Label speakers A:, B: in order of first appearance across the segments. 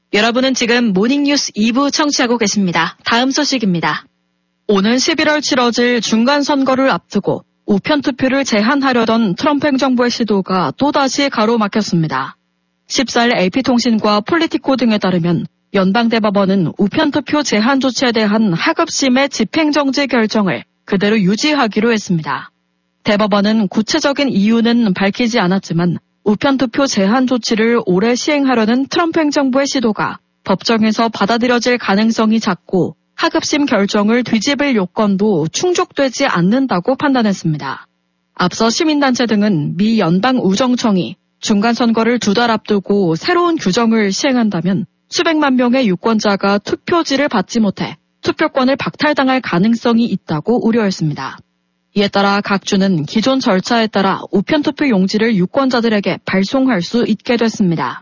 A: 여러분은 지금 모닝뉴스 2부 청취하고 계십니다. 다음 소식입니다. 오는 11월 치러질 중간선거를 앞두고 우편 투표를 제한하려던 트럼프 행정부의 시도가 또다시 가로막혔습니다. 14일 AP통신과 폴리티코 등에 따르면 연방대법원은 우편 투표 제한 조치에 대한 하급심의 집행정지 결정을 그대로 유지하기로 했습니다. 대법원은 구체적인 이유는 밝히지 않았지만 우편 투표 제한 조치를 올해 시행하려는 트럼프 행정부의 시도가 법정에서 받아들여질 가능성이 작고 하급심 결정을 뒤집을 요건도 충족되지 않는다고 판단했습니다. 앞서 시민단체 등은 미 연방우정청이 중간선거를 2달 앞두고 새로운 규정을 시행한다면 수백만 명의 유권자가 투표지를 받지 못해 투표권을 박탈당할 가능성이 있다고 우려했습니다. 이에 따라 각 주는 기존 절차에 따라 우편투표 용지를 유권자들에게 발송할 수 있게 됐습니다.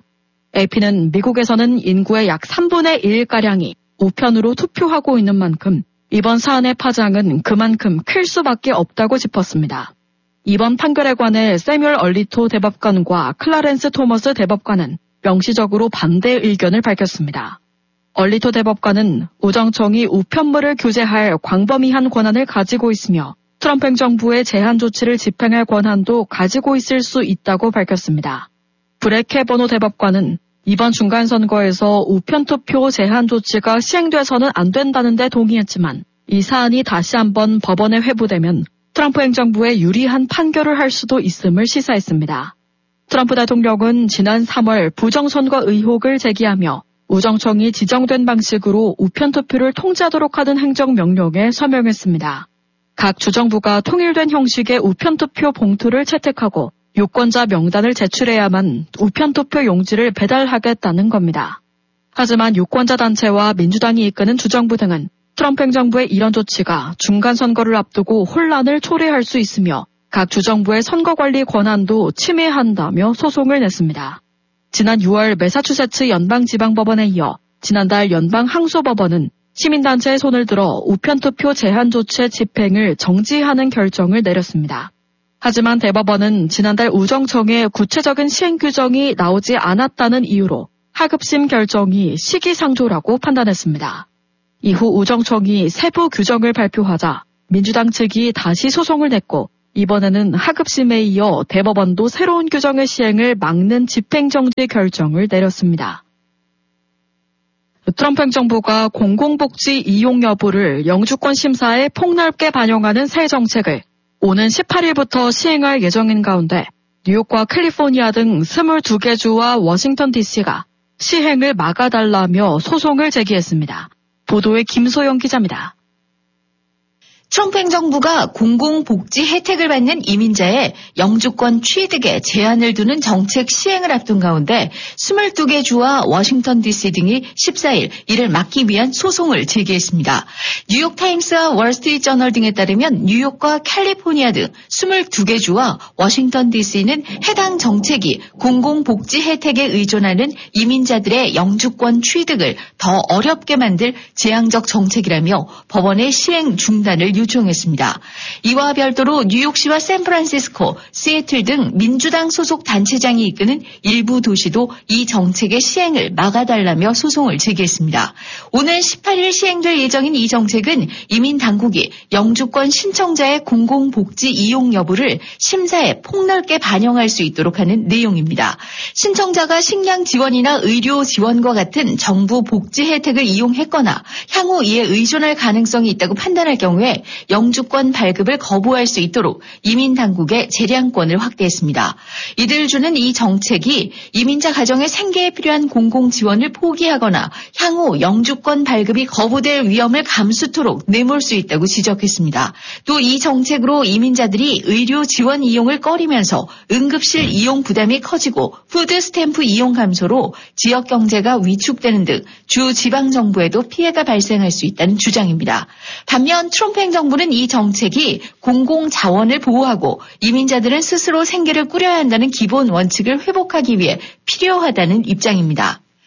A: AP는 미국에서는 인구의 약 3분의 1가량이 우편으로 투표하고 있는 만큼 이번 사안의 파장은 그만큼 클 수밖에 없다고 짚었습니다. 이번 판결에 관해 세뮤얼 얼리토 대법관과 클라렌스 토머스 대법관은 명시적으로 반대 의견을 밝혔습니다. 얼리토 대법관은 우정청이 우편물을 규제할 광범위한 권한을 가지고 있으며 트럼프 행정부의 제한 조치를 집행할 권한도 가지고 있을 수 있다고 밝혔습니다. 브렉 캐버노 대법관은 이번 중간선거에서 우편투표 제한 조치가 시행돼서는 안 된다는 데 동의했지만 이 사안이 다시 한번 법원에 회부되면 트럼프 행정부에 유리한 판결을 할 수도 있음을 시사했습니다. 트럼프 대통령은 지난 3월 부정선거 의혹을 제기하며 우정청이 지정된 방식으로 우편투표를 통제하도록 하는 행정명령에 서명했습니다. 각 주정부가 통일된 형식의 우편투표 봉투를 채택하고 유권자 명단을 제출해야만 우편투표 용지를 배달하겠다는 겁니다. 하지만 유권자 단체와 민주당이 이끄는 주정부 등은 트럼프 행정부의 이런 조치가 중간선거를 앞두고 혼란을 초래할 수 있으며 각 주정부의 선거관리 권한도 침해한다며 소송을 냈습니다. 지난 6월 매사추세츠 연방지방법원에 이어 지난달 연방항소법원은 시민단체의 손을 들어 우편투표 제한 조치의 집행을 정지하는 결정을 내렸습니다. 하지만 대법원은 지난달 우정청의 구체적인 시행 규정이 나오지 않았다는 이유로 하급심 결정이 시기상조라고 판단했습니다. 이후 우정청이 세부 규정을 발표하자 민주당 측이 다시 소송을 냈고 이번에는 하급심에 이어 대법원도 새로운 규정의 시행을 막는 집행정지 결정을 내렸습니다. 트럼프 행정부가 공공복지 이용 여부를 영주권 심사에 폭넓게 반영하는 새 정책을 오는 18일부터 시행할 예정인 가운데 뉴욕과 캘리포니아 등 22개 주와 워싱턴 DC가 시행을 막아달라며 소송을 제기했습니다. 보도에 김소영 기자입니다.
B: 트럼프 행정부가 공공복지 혜택을 받는 이민자의 영주권 취득에 제한을 두는 정책 시행을 앞둔 가운데 22개 주와 워싱턴 DC 등이 14일 이를 막기 위한 소송을 제기했습니다. 뉴욕타임스와 월스트리트저널 등에 따르면 뉴욕과 캘리포니아 등 22개 주와 워싱턴 DC는 해당 정책이 공공복지 혜택에 의존하는 이민자들의 영주권 취득을 더 어렵게 만들 재앙적 정책이라며 법원의 시행 중단을 요청했습니다. 이와 별도로 뉴욕시와 샌프란시스코, 시애틀 등 민주당 소속 단체장이 이끄는 일부 도시도 이 정책의 시행을 막아달라며 소송을 제기했습니다. 오는 18일 시행될 예정인 이 정책은 이민 당국이 영주권 신청자의 공공복지 이용 여부를 심사에 폭넓게 반영할 수 있도록 하는 내용입니다. 신청자가 식량 지원이나 의료 지원과 같은 정부 복지 혜택을 이용했거나 향후 이에 의존할 가능성이 있다고 판단할 경우에 영주권 발급을 거부할 수 있도록 이민 당국의 재량권을 확대했습니다. 이들 주는 이 정책이 이민자 가정의 생계에 필요한 공공 지원을 포기하거나 향후 영주권 발급이 거부될 위험을 감수토록 내몰 수 있다고 지적했습니다. 또 이 정책으로 이민자들이 의료 지원 이용을 꺼리면서 응급실 이용 부담이 커지고 푸드 스탬프 이용 감소로 지역 경제가 위축되는 등 주 지방 정부에도 피해가 발생할 수 있다는 주장입니다. 반면 트럼프 행정부는 이 정책이 공공 자원을 보호하고 이민자들은 스스로 생계를 꾸려야 한다는 기본 원칙을 회복하기 위해 필요하다는 입장입니다.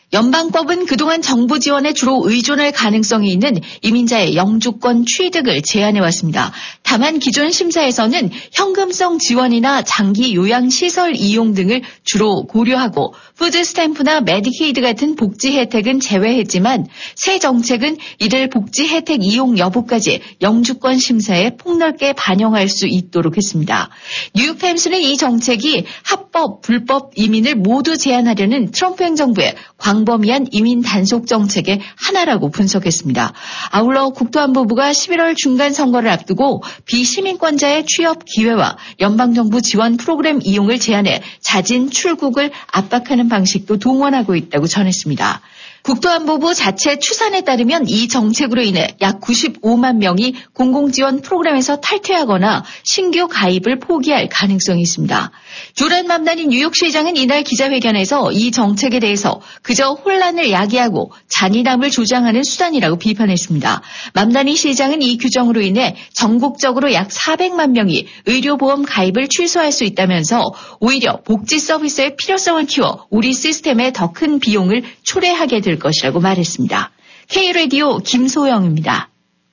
B: 연방법은 그동안 정부 지원에 주로 의존할 가능성이 있는 이민자의 영주권 취득을 제한해왔습니다. 다만 기존 심사에서는 현금성 지원이나 장기 요양시설 이용 등을 주로 고려하고 푸드스탬프나 메디케이드 같은 복지 혜택은 제외했지만 새 정책은 이들 복지 혜택 이용 여부까지 영주권 심사에 폭넓게 반영할 수 있도록 했습니다. 뉴욕타임스는 이 정책이 합법, 불법 이민을 모두 제한하려는 트럼프 행정부의 광범위한 이민 단속 정책의 하나라고 분석했습니다. 아울러 국토안보부가 11월 중간 선거를 앞두고 비시민권자의 취업 기회와 연방정부 지원 프로그램 이용을 제한해 자진 출국을 압박하는 방식도 동원하고 있다고 전했습니다. 국토안보부 자체 추산에 따르면 이 정책으로 인해 약 95만 명이 공공지원 프로그램에서 탈퇴하거나 신규 가입을 포기할 가능성이 있습니다. 조란 맘다니 뉴욕시장은 이날 기자회견에서 이 정책에 대해서 그저 혼란을 야기하고 잔인함을 조장하는 수단이라고 비판했습니다. 맘다니 시장은 이 규정으로 인해 전국적으로 약 400만 명이 의료보험 가입을 취소할 수 있다면서 오히려 복지 서비스의 필요성을 키워 우리 시스템에 더 큰 비용을 초래하게 될 것이라고 말했습니다. K라디오 김소영입니다.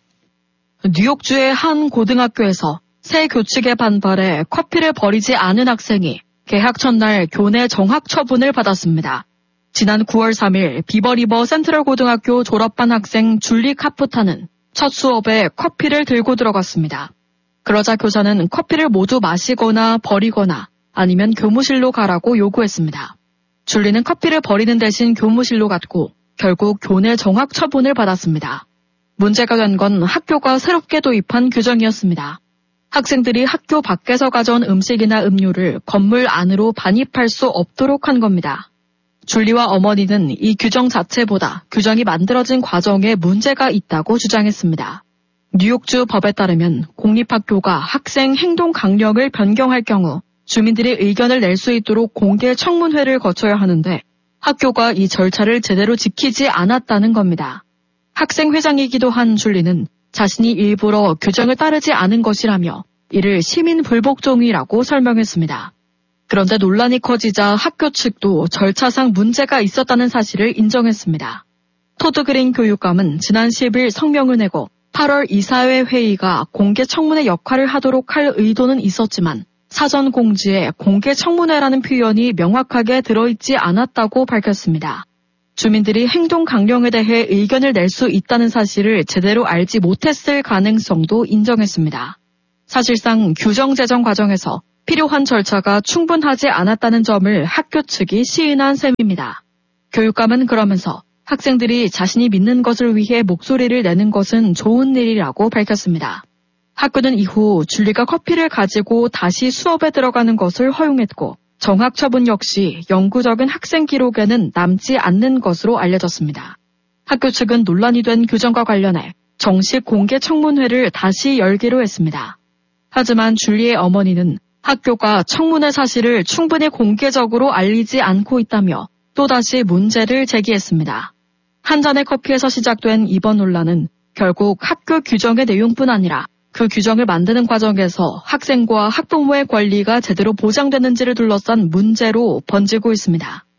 A: 뉴욕주의 한 고등학교에서 새 교칙에 반발해 커피를 버리지 않은 학생이 개학 첫날 교내 정학 처분을 받았습니다. 지난 9월 3일 비버리버 센트럴 고등학교 졸업반 학생 줄리 카프타는 첫 수업에 커피를 들고 들어갔습니다. 그러자 교사는 커피를 모두 마시거나 버리거나 아니면 교무실로 가라고 요구했습니다. 줄리는 커피를 버리는 대신 교무실로 갔고 결국 교내 정학 처분을 받았습니다. 문제가 된 건 학교가 새롭게 도입한 규정이었습니다. 학생들이 학교 밖에서 가져온 음식이나 음료를 건물 안으로 반입할 수 없도록 한 겁니다. 줄리와 어머니는 이 규정 자체보다 규정이 만들어진 과정에 문제가 있다고 주장했습니다. 뉴욕주 법에 따르면 공립학교가 학생 행동 강령을 변경할 경우 주민들이 의견을 낼 수 있도록 공개 청문회를 거쳐야 하는데 학교가 이 절차를 제대로 지키지 않았다는 겁니다. 학생 회장이기도 한 줄리는 자신이 일부러 규정을 따르지 않은 것이라며 이를 시민 불복종이라고 설명했습니다. 그런데 논란이 커지자 학교 측도 절차상 문제가 있었다는 사실을 인정했습니다. 토드 그린 교육감은 지난 10일 성명을 내고 8월 이사회 회의가 공개 청문회 역할을 하도록 할 의도는 있었지만 사전 공지에 공개 청문회라는 표현이 명확하게 들어있지 않았다고 밝혔습니다. 주민들이 행동 강령에 대해 의견을 낼 수 있다는 사실을 제대로 알지 못했을 가능성도 인정했습니다. 사실상 규정 제정 과정에서 필요한 절차가 충분하지 않았다는 점을 학교 측이 시인한 셈입니다. 교육감은 그러면서 학생들이 자신이 믿는 것을 위해 목소리를 내는 것은 좋은 일이라고 밝혔습니다. 학교는 이후 줄리가 커피를 가지고 다시 수업에 들어가는 것을 허용했고 정학 처분 역시 영구적인 학생 기록에는 남지 않는 것으로 알려졌습니다. 학교 측은 논란이 된 규정과 관련해 정식 공개 청문회를 다시 열기로 했습니다. 하지만 줄리의 어머니는 학교가 청문회 사실을 충분히 공개적으로 알리지 않고 있다며 또다시 문제를 제기했습니다. 한 잔의 커피에서 시작된 이번 논란은 결국 학교 규정의 내용뿐 아니라 그 규정을 만드는 과정에서 학생과 학부모의 권리가 제대로 보장되는지를 둘러싼 문제로 번지고 있습니다.